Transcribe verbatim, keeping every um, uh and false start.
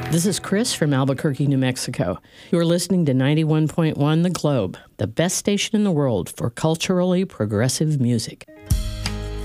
This is Chris from Albuquerque, New Mexico. You're listening to ninety-one point one The Globe, the best station in the world for culturally progressive music.